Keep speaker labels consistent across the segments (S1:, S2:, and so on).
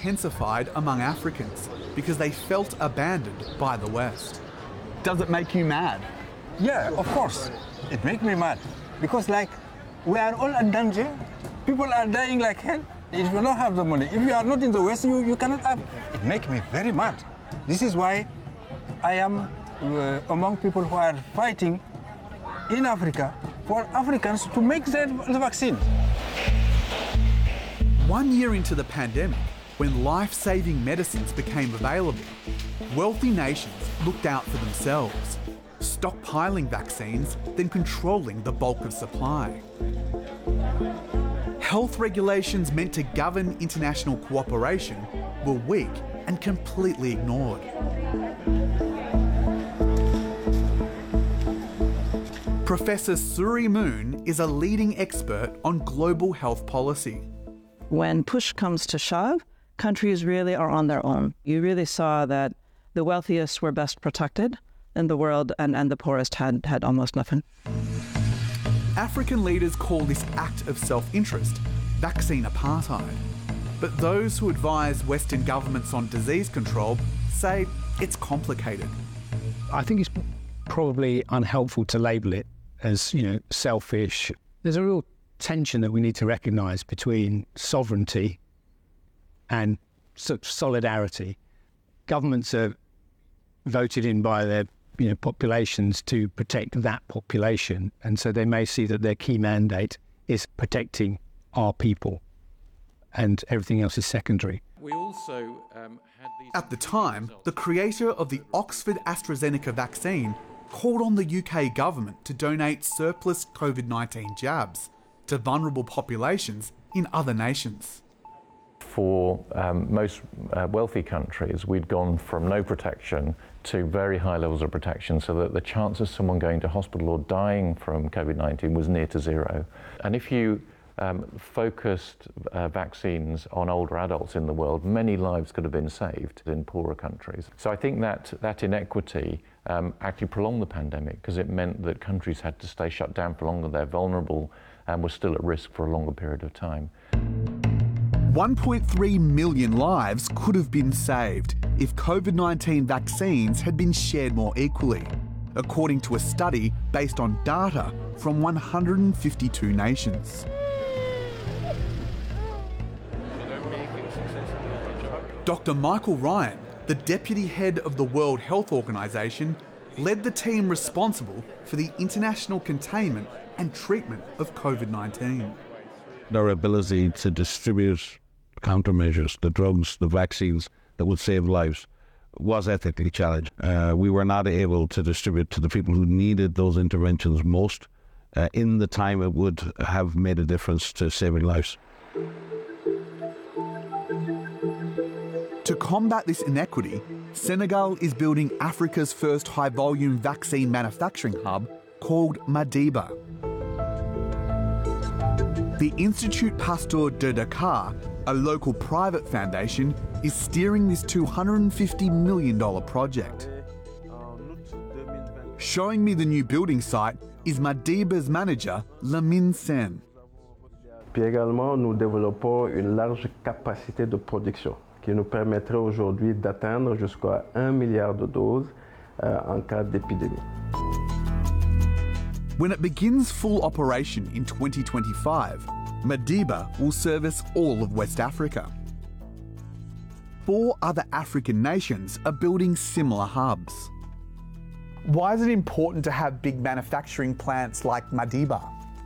S1: intensified among Africans because they felt abandoned by the West. Does it make you mad?
S2: Yeah, of course. It makes me mad. Because we are all in danger. People are dying like hell. If you don't have the money, if you are not in the West, you cannot have. It makes me very mad. This is why I am among people who are fighting in Africa for Africans to make the vaccine.
S1: 1 year into the pandemic, when life-saving medicines became available, wealthy nations looked out for themselves, stockpiling vaccines, then controlling the bulk of supply. Health regulations meant to govern international cooperation were weak and completely ignored. Professor Suri Moon is a leading expert on global health policy.
S3: When push comes to shove, countries really are on their own. You really saw that the wealthiest were best protected in the world and the poorest had almost nothing.
S1: African leaders call this act of self-interest vaccine apartheid. But those who advise Western governments on disease control say it's complicated.
S4: I think it's probably unhelpful to label it as, selfish. There's a real tension that we need to recognise between sovereignty and solidarity. Governments are voted in by their populations to protect that population, and so they may see that their key mandate is protecting our people and everything else is secondary.
S5: We also had these...
S1: At the time, the creator of the Oxford AstraZeneca vaccine called on the UK government to donate surplus COVID-19 jabs to vulnerable populations in other nations.
S6: For most wealthy countries, we'd gone from no protection to very high levels of protection, so that the chance of someone going to hospital or dying from COVID-19 was near to zero. And if you focused vaccines on older adults in the world, many lives could have been saved in poorer countries. So I think that inequity actually prolonged the pandemic, because it meant that countries had to stay shut down for longer. They're vulnerable and were still at risk for a longer period of time.
S1: 1.3 million lives could have been saved if COVID-19 vaccines had been shared more equally, according to a study based on data from 152 nations. Dr. Michael Ryan, the deputy head of the World Health Organization, led the team responsible for the international containment and treatment of COVID-19.
S7: Their ability to distribute countermeasures, the drugs, the vaccines that would save lives, was ethically challenged. We were not able to distribute to the people who needed those interventions most in the time it would have made a difference to saving lives.
S1: To combat this inequity, Senegal is building Africa's first high-volume vaccine manufacturing hub called Madiba. The Institut Pasteur de Dakar, a local private foundation, is steering this $250 million project. Showing me the new building site is Madiba's manager, Lamine Sen.
S8: Puis également, nous développons une large capacité de production qui nous permettrait aujourd'hui d'atteindre jusqu'à 1 milliard de doses en cas d'épidémie.
S1: When it begins full operation in 2025, Madiba will service all of West Africa. 4 other African nations are building similar hubs. Why is it important to have big manufacturing plants like Madiba?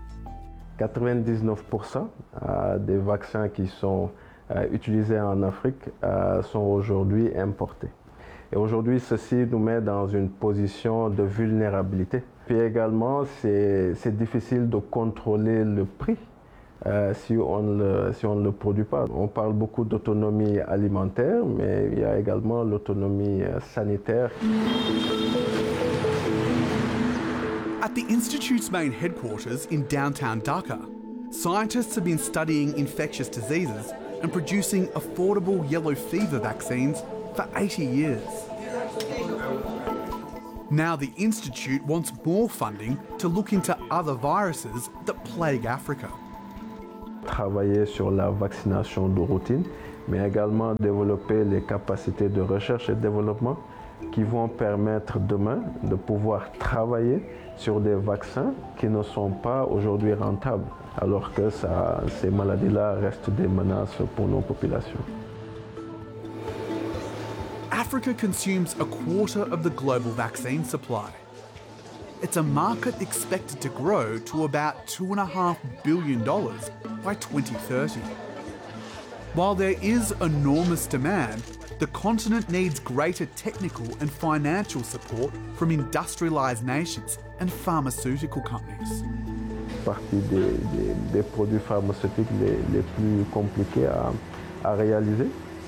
S8: 99% des vaccins qui sont utilisés en Afrique sont aujourd'hui importés. Et aujourd'hui, ceci nous met dans une position de vulnérabilité. Puis également, c'est difficile de contrôler le prix si on ne le produit pas. On parle beaucoup d'autonomie alimentaire, mais il y a également l'autonomie sanitaire.
S1: At the Institute's main headquarters in downtown Dhaka, scientists have been studying infectious diseases and producing affordable yellow fever vaccines for 80 years. Now the Institute wants more funding to look into other viruses that plague Africa.
S8: Travailler sur la vaccination de routine, mais également développer les capacités de recherche et développement qui vont permettre demain de pouvoir travailler sur des vaccins qui ne sont pas aujourd'hui rentables, alors que ces maladies-là restent des menaces pour nos populations.
S1: Africa consumes a quarter of the global vaccine supply. It's a market expected to grow to about $2.5 billion by 2030. While there is enormous demand, the continent needs greater technical and financial support from industrialised nations and pharmaceutical companies.
S8: Partie des produits pharmaceutiques les plus compliqués à réaliser.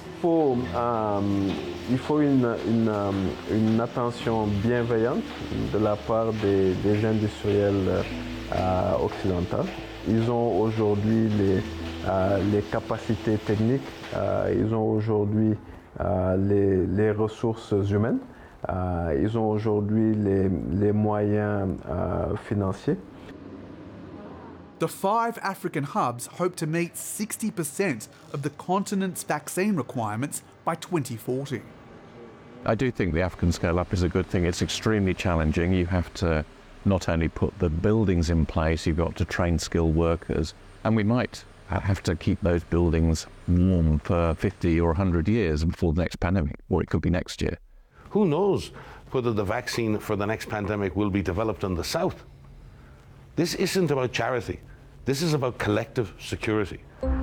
S8: Il faut une attention bienveillante de la part des industriels occidentaux. Ils ont aujourd'hui les capacités techniques, ils ont aujourd'hui les ressources humaines, ils ont aujourd'hui les moyens financiers.
S1: The 5 African hubs hope to meet 60% of the continent's vaccine requirements by 2040.
S6: I do think the African scale up is a good thing. It's extremely challenging. You have to not only put the buildings in place, you've got to train skilled workers, and we might have to keep those buildings warm for 50 or 100 years before the next pandemic, or it could be next year.
S7: Who knows whether the vaccine for the next pandemic will be developed in the south? This isn't about charity. This is about collective security.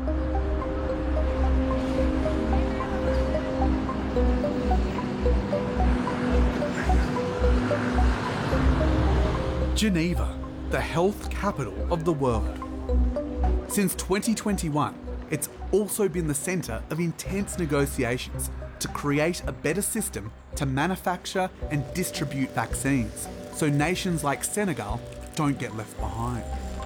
S1: Geneva, the health capital of the world. Since 2021, it's also been the centre of intense negotiations to create a better system to manufacture and distribute vaccines, so nations like Senegal don't get left behind.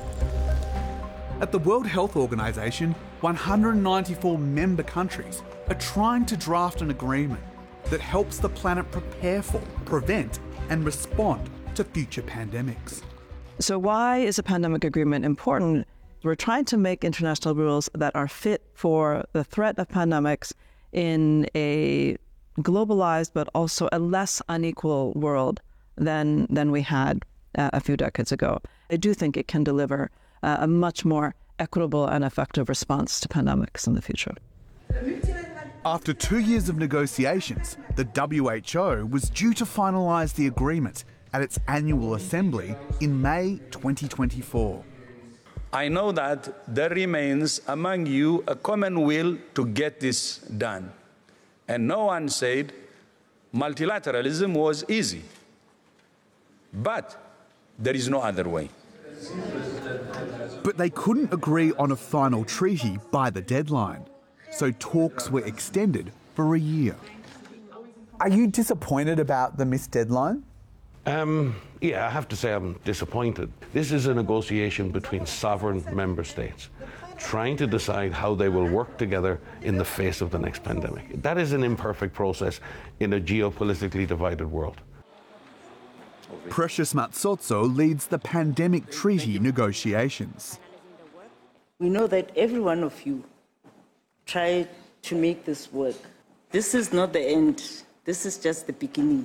S1: At the World Health Organization, 194 member countries are trying to draft an agreement that helps the planet prepare for, prevent, and respond to future pandemics.
S3: So why is a pandemic agreement important? We're trying to make international rules that are fit for the threat of pandemics in a globalized but also a less unequal world than we had a few decades ago. I do think it can deliver a much more equitable and effective response to pandemics in the future.
S1: After 2 years of negotiations, the WHO was due to finalise the agreement at its annual assembly in May 2024.
S9: I know that there remains among you a common will to get this done. And no one said multilateralism was easy. But there is no other way.
S1: But they couldn't agree on a final treaty by the deadline, so talks were extended for a year. Are you disappointed about the missed deadline?
S7: Yeah, I have to say I'm disappointed. This is a negotiation between sovereign member states trying to decide how they will work together in the face of the next pandemic. That is an imperfect process in a geopolitically divided world.
S1: Precious Matsotso leads the pandemic treaty negotiations.
S10: We know that every one of you tried to make this work. This is not the end. This is just the beginning.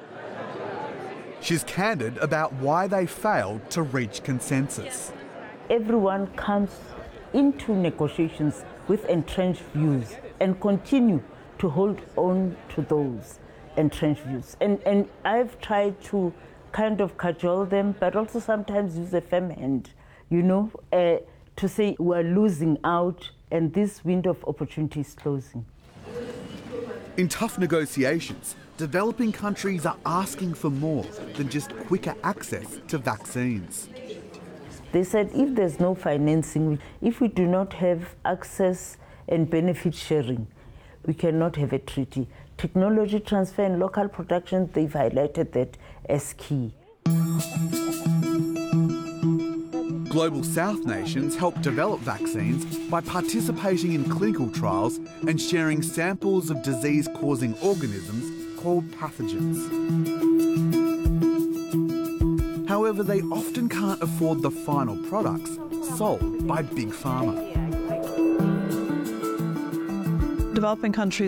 S1: She's candid about why they failed to reach consensus.
S10: Everyone comes into negotiations with entrenched views and continue to hold on to those entrenched views. And I've tried to kind of cajole them, but also sometimes use a firm hand, to say we're losing out and this window of opportunity is closing.
S1: In tough negotiations, developing countries are asking for more than just quicker access to vaccines.
S10: They said if there's no financing, if we do not have access and benefit sharing, we cannot have a treaty. Technology transfer and local production, they've highlighted that as key.
S1: Global South nations help develop vaccines by participating in clinical trials and sharing samples of disease-causing organisms called pathogens. However, they often can't afford the final products sold by Big Pharma.
S3: Developing countries